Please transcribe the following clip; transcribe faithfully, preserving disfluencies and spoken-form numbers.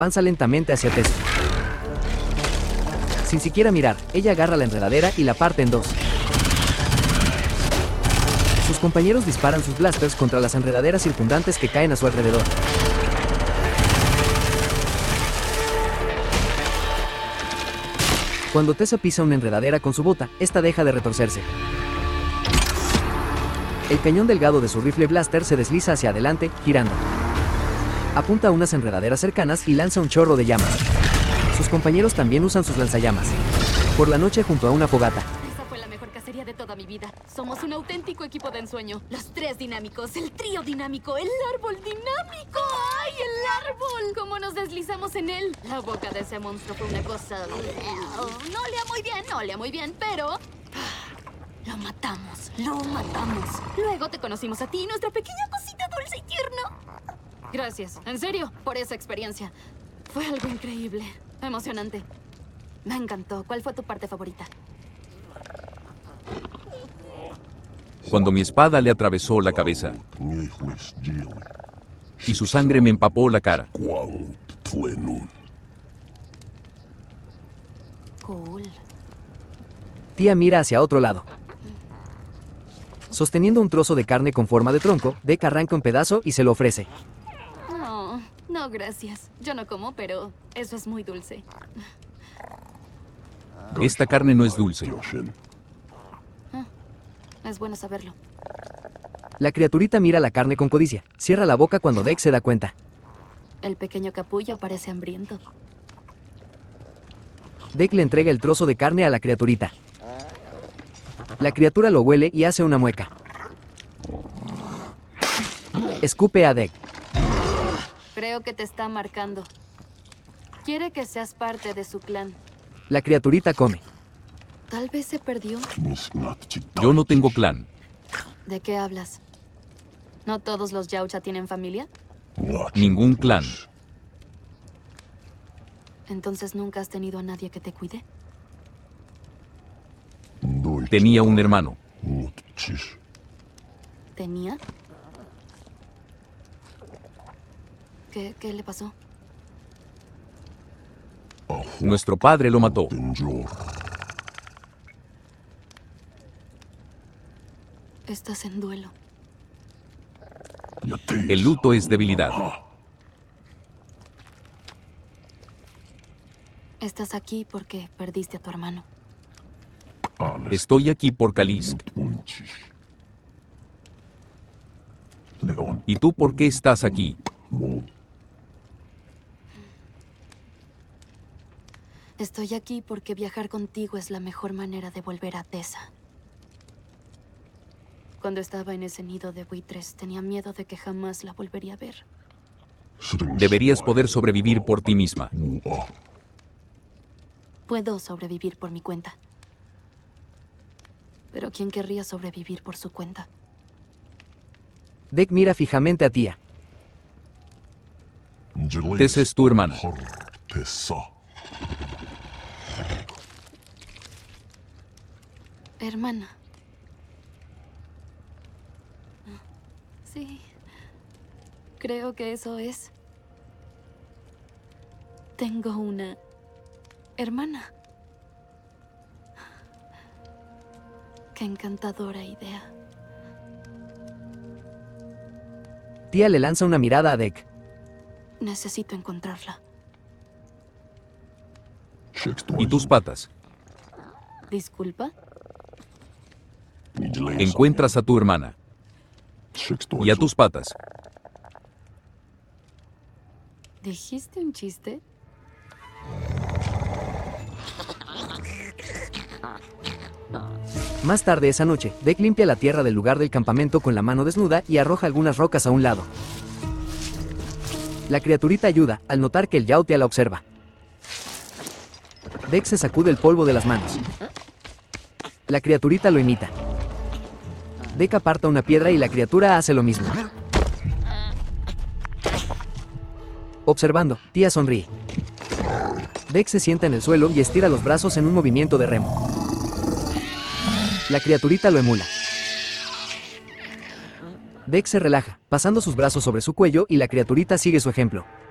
Avanza lentamente hacia Tessa. Sin siquiera mirar, ella agarra la enredadera y la parte en dos. Sus compañeros disparan sus blasters contra las enredaderas circundantes que caen a su alrededor. Cuando Tessa pisa una enredadera con su bota, esta deja de retorcerse. El cañón delgado de su rifle blaster se desliza hacia adelante, girando. Apunta a unas enredaderas cercanas y lanza un chorro de llamas. Sus compañeros también usan sus lanzallamas. Por la noche junto a una fogata. Esa fue la mejor cacería de toda mi vida. Somos un auténtico equipo de ensueño. Los tres dinámicos, el trío dinámico, el árbol dinámico. ¡Ay, el árbol! ¿Cómo nos deslizamos en él? La boca de ese monstruo fue una cosa... No olía muy bien, no olía muy bien, pero... Lo matamos, lo matamos. Luego te conocimos a ti, nuestra pequeña cosita dulce y tierna. Gracias, en serio, por esa experiencia. Fue algo increíble, emocionante. Me encantó. ¿Cuál fue tu parte favorita? Cuando mi espada le atravesó la cabeza y su sangre me empapó la cara. Cool. Tía mira hacia otro lado. Sosteniendo un trozo de carne con forma de tronco, Deck arranca un pedazo y se lo ofrece. No, no, gracias. Yo no como, pero eso es muy dulce. Esta carne no es dulce. Ah, es bueno saberlo. La criaturita mira la carne con codicia. Cierra la boca cuando Deck se da cuenta. El pequeño capullo parece hambriento. Deck le entrega el trozo de carne a la criaturita. La criatura lo huele y hace una mueca. Escupe a Deck. Creo que te está marcando. Quiere que seas parte de su clan. La criaturita come. Tal vez se perdió. Yo no tengo clan. ¿De qué hablas? ¿No todos los Yautja tienen familia? Ningún clan. ¿Entonces nunca has tenido a nadie que te cuide? Tenía un hermano. ¿Tenía? ¿Qué, qué le pasó? Nuestro padre lo mató. Estás en duelo. El luto es debilidad. Estás aquí porque perdiste a tu hermano. Estoy aquí por Kalisk. ¿Y tú por qué estás aquí? Estoy aquí porque viajar contigo es la mejor manera de volver a Tessa. Cuando estaba en ese nido de buitres, tenía miedo de que jamás la volvería a ver. Deberías poder sobrevivir por ti misma. Puedo sobrevivir por mi cuenta. Pero ¿quién querría sobrevivir por su cuenta? Deck mira fijamente a Tía. Tessa es tu hermana. Hermana. Sí. Creo que eso es. Tengo una hermana. Qué encantadora idea. Tía le lanza una mirada a Deck. Necesito encontrarla. ¿Y tus patas? ¿Disculpa? Encuentras a tu hermana. ¿Y a tus patas? ¿Dijiste un chiste? Más tarde esa noche, Deck limpia la tierra del lugar del campamento con la mano desnuda y arroja algunas rocas a un lado. La criaturita ayuda, al notar que el Yautja la observa. Deck se sacude el polvo de las manos. La criaturita lo imita. Deck aparta una piedra y la criatura hace lo mismo. Observando, Tía sonríe. Deck se sienta en el suelo y estira los brazos en un movimiento de remo. La criaturita lo emula. Deck se relaja, pasando sus brazos sobre su cuello y la criaturita sigue su ejemplo.